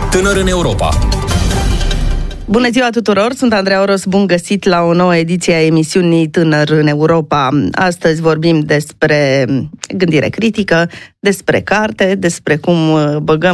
Tânăr în Europa. Bună ziua tuturor, sunt Andreea Oros, bun găsit la o nouă ediție a emisiunii Tânăr în Europa. Astăzi vorbim despre gândire critică, despre carte, despre cum băgăm